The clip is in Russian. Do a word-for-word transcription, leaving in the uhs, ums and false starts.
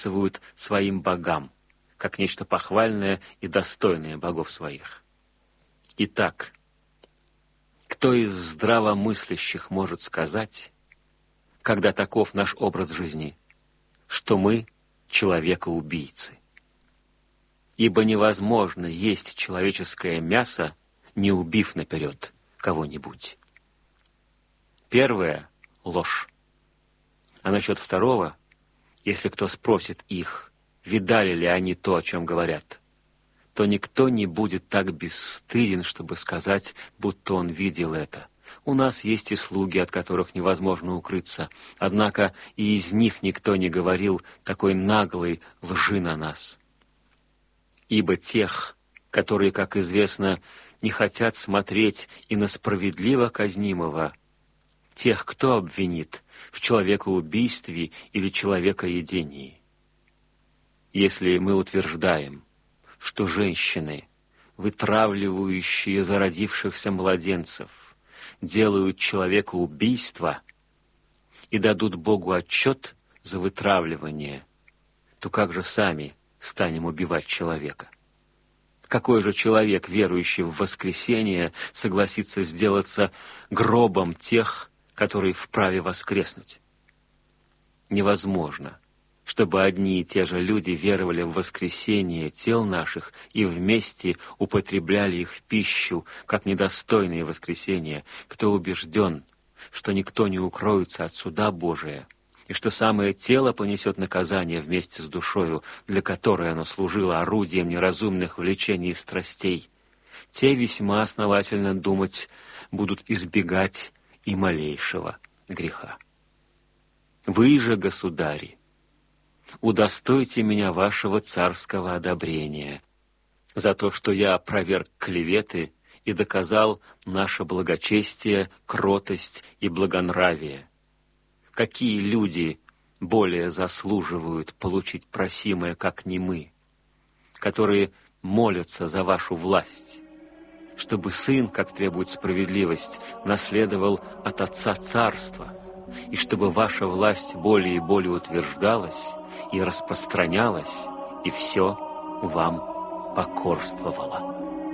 приписывают своим богам, как нечто похвальное и достойное богов своих. Итак, кто из здравомыслящих может сказать, когда таков наш образ жизни, что мы человека-убийцы? Ибо невозможно есть человеческое мясо, не убив наперед кого-нибудь. Первое — ложь. А насчет второго, если кто спросит их, видали ли они то, о чем говорят, то никто не будет так бесстыден, чтобы сказать, будто он видел это. У нас есть и слуги, от которых невозможно укрыться, однако и из них никто не говорил такой наглой лжи на нас. Ибо тех, которые, как известно, не хотят смотреть и на справедливо казнимого, тех, кто обвинит в человекоубийстве или человекоедении. Если мы утверждаем, что женщины, вытравливающие зародившихся младенцев, делают человекоубийство и дадут Богу отчет за вытравливание, то как же сами станем убивать человека? Какой же человек, верующий в воскресение, согласится сделаться гробом тех, которые вправе воскреснуть? Невозможно, чтобы одни и те же люди веровали в воскресение тел наших и вместе употребляли их в пищу, как недостойные воскресения, кто убежден, что никто не укроется от суда Божия, и что самое тело понесет наказание вместе с душою, для которой оно служило орудием неразумных влечений и страстей, те весьма основательно думать будут избегать и малейшего греха. Вы же, государи, удостойте меня вашего царского одобрения за то, что я опроверг клеветы и доказал наше благочестие, кротость и благонравие. Какие люди более заслуживают получить просимое, как не мы, которые молятся за вашу власть, чтобы сын, как требует справедливость, наследовал от Отца царство, и чтобы ваша власть более и более утверждалась и распространялась, и все вам покорствовало.